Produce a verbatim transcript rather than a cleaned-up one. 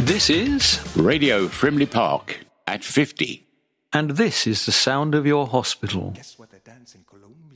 This is Radio Frimley Park at fifty. And this is the sound of your hospital. Guess what they dance in Colombia?